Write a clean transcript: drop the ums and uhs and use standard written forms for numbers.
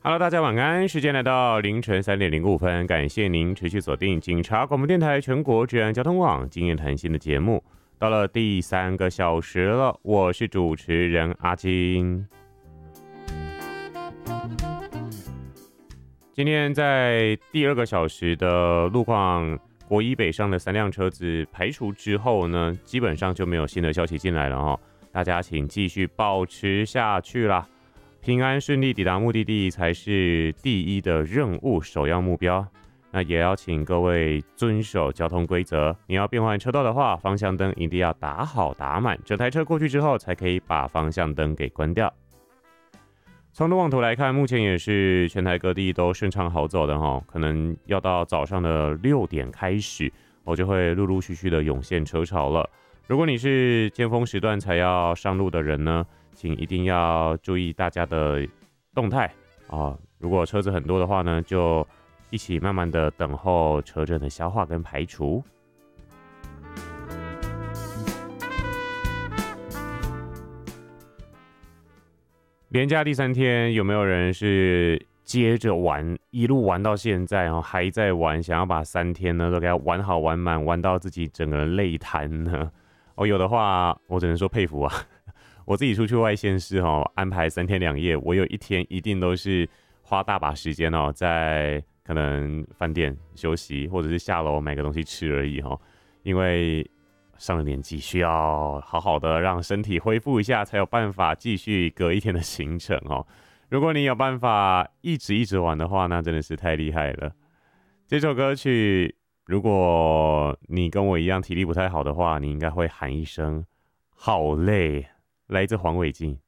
Hello，大家晚安。时间来到凌晨3:05，感谢您持续锁定警察广播电台全国治安交通网经验谈心的节目。到了第3个小时了，我是主持人阿金。今天在第2个小时的路况，国一北上的3辆车子排除之后呢，基本上就没有新的消息进来了哦。大家请继续保持下去啦。平安顺利抵达目的地才是第一的任务，首要目标。那也要请各位遵守交通规则。你要变换车道的话，方向灯一定要打好打满，整台车过去之后才可以把方向灯给关掉。从路网图来看，目前也是全台各地都顺畅好走的哈，可能要到早上的6点开始，我就会陆陆续续的涌现车潮了。如果你是尖峰时段才要上路的人呢，请一定要注意大家的动态啊！如果车子很多的话呢，就一起慢慢的等候车阵的消化跟排除。连假第3天，有没有人是接着玩，一路玩到现在哦，还在玩，想要把3天呢都给它玩好玩满，玩到自己整个人累瘫呢？哦，有的话，我只能说佩服啊！我自己出去外县市哦，安排3天2夜，我有1天一定都是花大把时间哦，在可能饭店休息，或者是下楼买个东西吃而已哦。因为上了年纪，需要好好的让身体恢复一下，才有办法继续隔一天的行程哦。如果你有办法一直玩的话，那真的是太厉害了。这首歌曲，如果你跟我一样体力不太好的话，你应该会喊一声好累，来自黄伟晋。